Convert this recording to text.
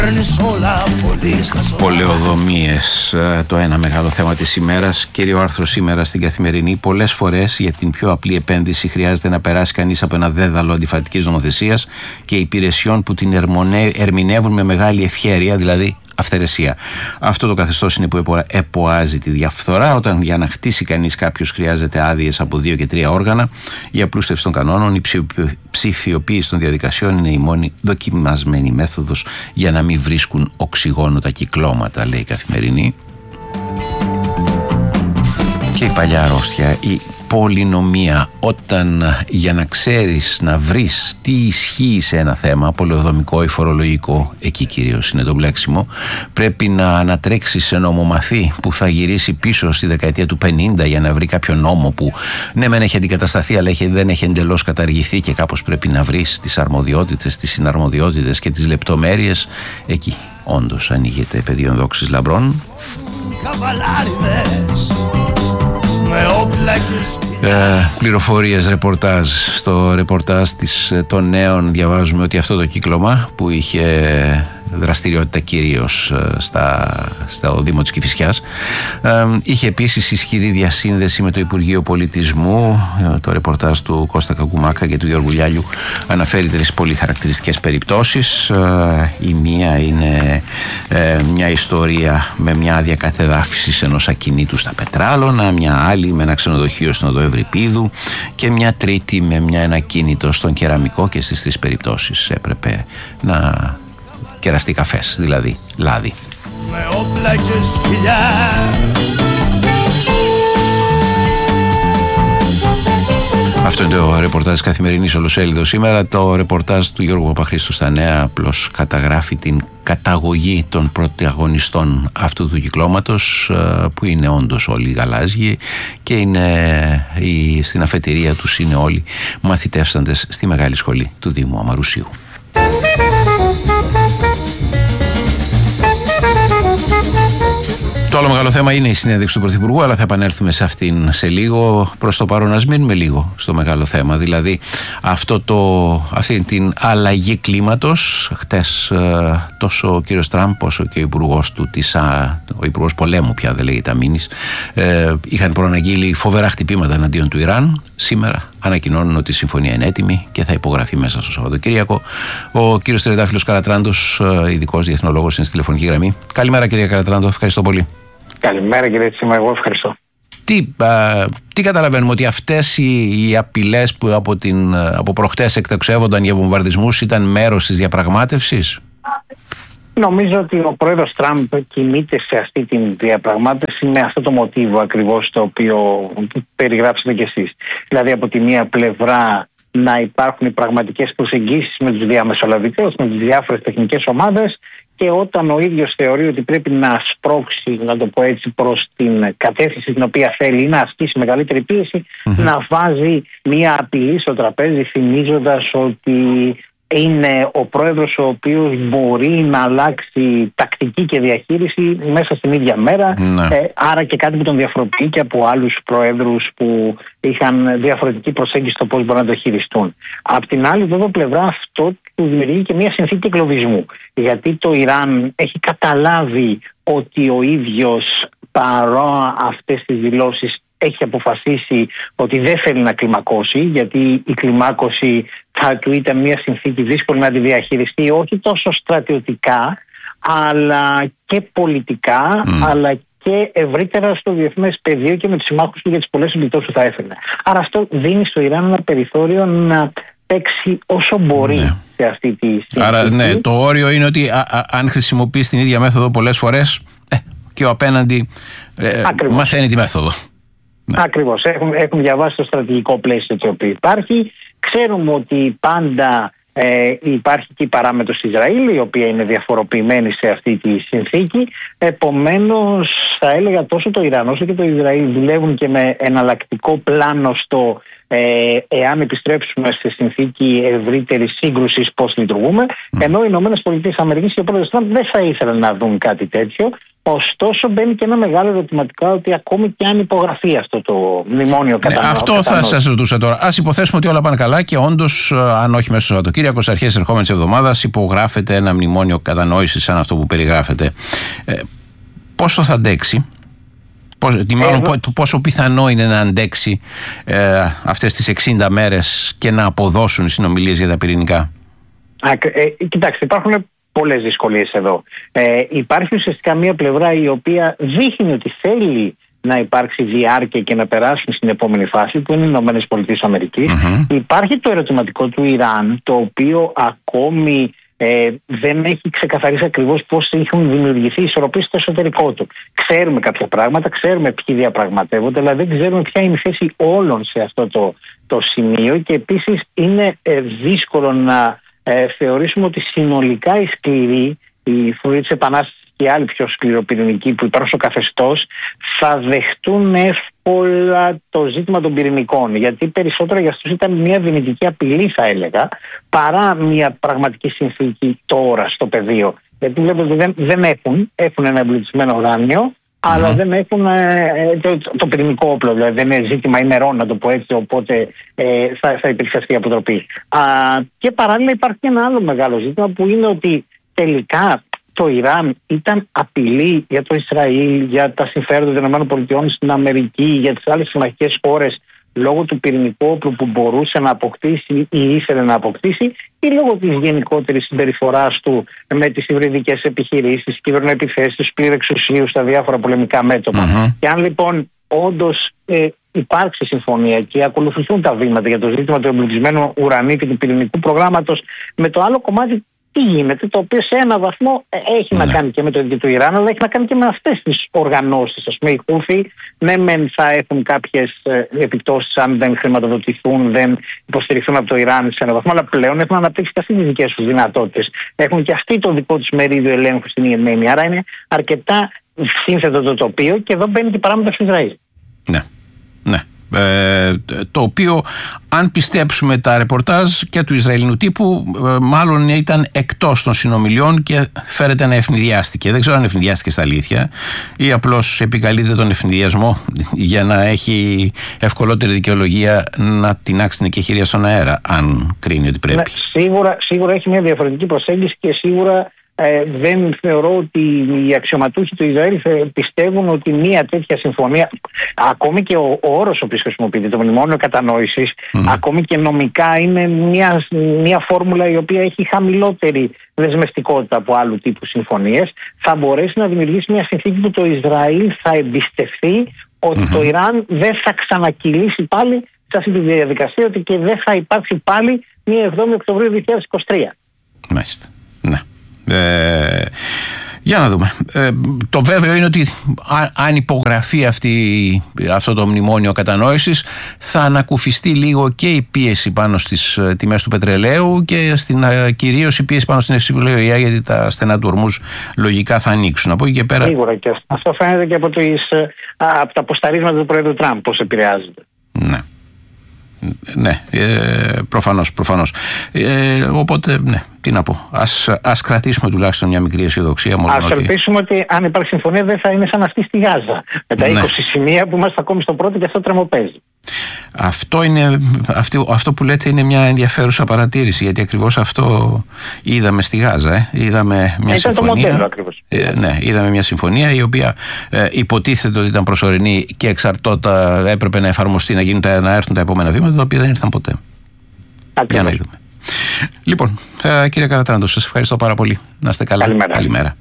Πολεοδομίες, το ένα μεγάλο θέμα της ημέρας. Κύριο άρθρο σήμερα στην Καθημερινή. Πολλές φορές για την πιο απλή επένδυση χρειάζεται να περάσει κανείς από ένα δέδαλο αντιφατικής νομοθεσίας και υπηρεσιών που την ερμηνεύουν με μεγάλη ευχέρεια, δηλαδή αυθαιρεσία. Αυτό το καθεστώς είναι που εποάζει τη διαφθορά. Όταν για να χτίσει κανείς κάποιος χρειάζεται άδειες από 2 και 3 όργανα, η απλούστευση των κανόνων, η ψηφιοποίηση των διαδικασιών είναι η μόνη δοκιμασμένη μέθοδος για να μην βρίσκουν οξυγόνο τα κυκλώματα, λέει η Καθημερινή. Και η παλιά αρρώστια, η πολυνομία. Όταν για να ξέρεις, να βρεις τι ισχύει σε ένα θέμα, πολεοδομικό ή φορολογικό, εκεί κυρίως είναι το μπλέξιμο, πρέπει να ανατρέξεις σε νομομαθή που θα γυρίσει πίσω στη δεκαετία του 50 για να βρει κάποιο νόμο που ναι μεν έχει αντικατασταθεί αλλά δεν έχει εντελώς καταργηθεί και κάπως πρέπει να βρεις τις αρμοδιότητες, τις συναρμοδιότητες και τις λεπτομέρειες. Εκεί όντως ανοίγεται πεδίο δόξης λαμπρών. Πληροφορίες, ρεπορτάζ. Στο ρεπορτάζ των νέων διαβάζουμε ότι αυτό το κύκλωμα που είχε δραστηριότητα κυρίως στο Δήμο της Κηφισιάς είχε επίσης ισχυρή διασύνδεση με το Υπουργείο Πολιτισμού. Το ρεπορτάζ του Κώστα Κακουμάκα και του Γιώργου Λιάλιου αναφέρει 3 πολύ χαρακτηριστικές περιπτώσεις. Η μία είναι μια ιστορία με μια άδεια κατεδάφισης ενός ακινήτου στα Πετράλωνα, μια άλλη με ένα ξενοδοχείο στην Οδό Ευρυπίδου και μια τρίτη με ένα ακίνητο στον Κεραμικό, και στις 3 περιπτώσεις έπρεπε να κεραστεί καφές, δηλαδή λάδι. Με όπλα και σκυλιά. Αυτό είναι το ρεπορτάζ της Καθημερινής Ολοσέλιδος σήμερα. Το ρεπορτάζ του Γιώργου Παπαχρήστου στα Νέα απλώς καταγράφει την καταγωγή των πρωταγωνιστών αυτού του κυκλώματος, που είναι όντως όλοι γαλάζιοι και στην αφετηρία τους είναι όλοι μαθητεύσαντες στη Μεγάλη Σχολή του Δήμου Αμαρουσίου. Το άλλο μεγάλο θέμα είναι η συνέντευξη του Πρωθυπουργού, αλλά θα επανέλθουμε σε αυτήν σε λίγο. Προς το παρόν ας μείνουμε λίγο στο μεγάλο θέμα, δηλαδή αυτή την αλλαγή κλίματος. Χτες τόσο ο κύριος Τραμπ όσο και ο υπουργός του, ο υπουργός πολέμου πια δεν λέγεται αμήνης, είχαν προαναγγείλει φοβερά χτυπήματα εναντίον του Ιράν. Σήμερα ανακοινώνουν ότι η συμφωνία είναι έτοιμη και θα υπογραφεί μέσα στο Σαββατοκύριακο. Ο κύριος Τριαντάφυλλος Καρατράντος, ειδικός διεθνολόγος, είναι στη τηλεφωνική γραμμή. Καλημέρα κύριε Καρατράντο, ευχαριστώ πολύ. Καλημέρα κύριε Τσίμα, εγώ ευχαριστώ. Τι καταλαβαίνουμε, ότι αυτές οι απειλές που από προχτές εκτεξεύονταν για βομβαρδισμούς ήταν μέρος της διαπραγμάτευσης? Νομίζω ότι ο πρόεδρος Τραμπ κινείται σε αυτή τη διαπραγμάτευση με αυτό το μοτίβο ακριβώς το οποίο περιγράψατε κι εσείς. Δηλαδή από τη μία πλευρά να υπάρχουν οι πραγματικές προσεγγίσεις με τους διαμεσολαβητές, με τις διάφορες τεχνικές ομάδες, και όταν ο ίδιος θεωρεί ότι πρέπει να σπρώξει, να το πω έτσι, προς την κατεύθυνση την οποία θέλει, να ασκήσει μεγαλύτερη πίεση, να βάζει μια απειλή στο τραπέζι, θυμίζοντας ότι είναι ο πρόεδρος ο οποίος μπορεί να αλλάξει τακτική και διαχείριση μέσα στην ίδια μέρα. Άρα και κάτι που τον διαφοροποιεί και από άλλους πρόεδρους που είχαν διαφορετική προσέγγιση στο πώς μπορούν να το χειριστούν. Απ' την άλλη βέβαια πλευρά αυτό του δημιουργεί και μια συνθήκη εγκλωβισμού. Γιατί το Ιράν έχει καταλάβει ότι ο ίδιος παρά αυτές τις δηλώσεις έχει αποφασίσει ότι δεν θέλει να κλιμακώσει, γιατί η κλιμάκωση θα του ήταν μια συνθήκη δύσκολη να τη διαχειριστεί, όχι τόσο στρατιωτικά αλλά και πολιτικά, αλλά και ευρύτερα στο διεθνές πεδίο και με τους συμμάχους του για τις πολλές συμπληκτώσεις που θα έφερνε. Άρα αυτό δίνει στο Ιράν ένα περιθώριο να παίξει όσο μπορεί σε αυτή τη συνθήκη. Άρα το όριο είναι ότι αν χρησιμοποιείς την ίδια μέθοδο πολλές φορές και ο απέναντι μαθαίνει τη μέθοδο. Ακριβώς. Έχουμε διαβάσει το στρατηγικό πλαίσιο το οποίο υπάρχει. Ξέρουμε ότι πάντα υπάρχει και η παράμετρος της Ισραήλ, η οποία είναι διαφοροποιημένη σε αυτή τη συνθήκη. Επομένως, θα έλεγα τόσο το Ιράν όσο και το Ισραήλ δουλεύουν και με εναλλακτικό πλάνο στο εάν επιστρέψουμε σε συνθήκη ευρύτερης σύγκρουσης πώς λειτουργούμε. Ενώ οι ΗΠΑ και ο πρόεδρος Τραμπ δεν θα ήθελαν να δουν κάτι τέτοιο. Ωστόσο, μπαίνει και ένα μεγάλο ερωτηματικό ότι ακόμη και αν υπογραφεί αυτό το μνημόνιο κατανόησης. Αυτό θα σας ρωτούσα τώρα. Ας υποθέσουμε ότι όλα πάνε καλά και όντως, αν όχι μέσα στο Σαββατοκύριακο, στις αρχές της ερχόμενης εβδομάδας υπογράφεται ένα μνημόνιο κατανόησης σαν αυτό που περιγράφεται. Πόσο θα αντέξει, πόσο πιθανό είναι να αντέξει αυτές τις 60 μέρες και να αποδώσουν οι συνομιλίες για τα πυρηνικά? Κοιτάξτε, υπάρχουν πολλές δυσκολίες εδώ. Υπάρχει ουσιαστικά μια πλευρά η οποία δείχνει ότι θέλει να υπάρξει διάρκεια και να περάσουν στην επόμενη φάση, που είναι οι ΗΠΑ. Υπάρχει το ερωτηματικό του Ιράν, το οποίο ακόμη δεν έχει ξεκαθαρίσει ακριβώς πώς έχουν δημιουργηθεί ισορροπίες στο εσωτερικό του. Ξέρουμε κάποια πράγματα, ξέρουμε ποιοι διαπραγματεύονται, αλλά δεν ξέρουμε ποια είναι η θέση όλων σε αυτό το σημείο, και επίσης είναι δύσκολο να θεωρήσουμε ότι συνολικά οι σκληροί, η Φρουρή της Επανάστασης και οι άλλοι πιο σκληροπυρηνικοί που υπάρχουν στο καθεστώς, θα δεχτούν εύκολα το ζήτημα των πυρηνικών. Γιατί περισσότερο για αυτούς ήταν μια δυνητική απειλή, θα έλεγα, παρά μια πραγματική συνθήκη τώρα στο πεδίο. Γιατί βλέπετε ότι δεν έχουν ένα εμπλουτισμένο ουράνιο, αλλά δεν έχουν το πυρηνικό όπλο. Δηλαδή δεν είναι ζήτημα ημερών, να το πω έτσι, οπότε θα υπήρξε αυτή η αποτροπή. Και παράλληλα υπάρχει και ένα άλλο μεγάλο ζήτημα, που είναι ότι τελικά το Ιράν ήταν απειλή για το Ισραήλ, για τα συμφέροντα των ΗΠΑ στην Αμερική, για τις άλλες συμμαχικές χώρες, λόγω του πυρηνικού όπλου που μπορούσε να αποκτήσει ή ήθελε να αποκτήσει, ή λόγω της γενικότερης συμπεριφοράς του με τις υβριδικές επιχειρήσεις, τις κυβερνοεπιθέσεις, τους πληρεξουσίου στα διάφορα πολεμικά μέτωπα. Και αν λοιπόν όντως υπάρξει συμφωνία και ακολουθηθούν τα βήματα για το ζήτημα του εμπλουτισμένου ουρανίου και του πυρηνικού προγράμματος, με το άλλο κομμάτι τι γίνεται, το οποίο σε έναν βαθμό έχει να κάνει και με το ίδιο του Ιράν, αλλά έχει να κάνει και με αυτές τις οργανώσεις. Ας πούμε, οι Χούθι, ναι, μεν θα έχουν κάποιες επιπτώσεις αν δεν χρηματοδοτηθούν, δεν υποστηριχθούν από το Ιράν σε έναν βαθμό, αλλά πλέον έχουν αναπτύξει και αυτοί τις δικές τους δυνατότητες. Έχουν και αυτοί το δικό τους μερίδιο ελέγχου στην Ιεμένη. Άρα είναι αρκετά σύνθετο το τοπίο, και εδώ μπαίνει και παράμετρο του Ισραήλ. Ναι. Το οποίο, αν πιστέψουμε τα ρεπορτάζ και του Ισραηλινού τύπου, μάλλον ήταν εκτός των συνομιλιών και φέρεται να ευνηδιάστηκε. Δεν ξέρω αν ευνηδιάστηκε στα αλήθεια ή απλώς επικαλείται τον ευνηδιασμό για να έχει ευκολότερη δικαιολογία να τεινάξει την εκεχηρία στον αέρα, αν κρίνει ότι πρέπει. Σίγουρα έχει μια διαφορετική προσέγγιση, και σίγουρα δεν θεωρώ ότι οι αξιωματούχοι του Ισραήλ πιστεύουν ότι μια τέτοια συμφωνία, ακόμη και ο όρος ο οποίος χρησιμοποιείται, το μνημόνιο κατανόησης, ακόμη και νομικά είναι μια φόρμουλα η οποία έχει χαμηλότερη δεσμευτικότητα από άλλου τύπου συμφωνίες, θα μπορέσει να δημιουργήσει μια συνθήκη που το Ισραήλ θα εμπιστευτεί ότι το Ιράν δεν θα ξανακυλήσει πάλι σε αυτή τη διαδικασία, ότι και δεν θα υπάρξει πάλι μια 7η Οκτωβρίου 2023. Μάλιστα. Ναι. Για να δούμε. Το βέβαιο είναι ότι αν υπογραφεί αυτό το μνημόνιο κατανόησης, θα ανακουφιστεί λίγο και η πίεση πάνω στις τιμές του πετρελαίου και κυρίως η πίεση πάνω στην ευσυμπλοεία, γιατί τα στενά του Ορμούζ λογικά θα ανοίξουν. Από εκεί και πέρα. Σίγουρα, και αυτό φαίνεται και από τα αποσταρίσματα του Πρόεδρου Τραμπ πώς επηρεάζεται. Ναι, προφανώς. Οπότε, ναι, τι να πω. Ας κρατήσουμε τουλάχιστον μια μικρή αισιοδοξία. Ας ελπίσουμε ότι αν υπάρχει συμφωνία δεν θα είναι σαν αυτή στη Γάζα. Με τα 20 σημεία που είμαστε ακόμη στο πρώτο, και αυτό τρεμοπαίζει. Αυτό που λέτε είναι μια ενδιαφέρουσα παρατήρηση, γιατί ακριβώς αυτό είδαμε στη Γάζα. Είδαμε μια συμφωνία. Το μοντέλο ακριβώς. Ναι, είδαμε μια συμφωνία η οποία υποτίθεται ότι ήταν προσωρινή και εξαρτώτα έπρεπε να εφαρμοστεί, να έρθουν τα επόμενα βήματα, τα οποία δεν ήρθαν ποτέ. Για να είδαμε. Λοιπόν, κύριε Καρατράντο, σας ευχαριστώ πάρα πολύ. Να είστε καλά. Καλημέρα.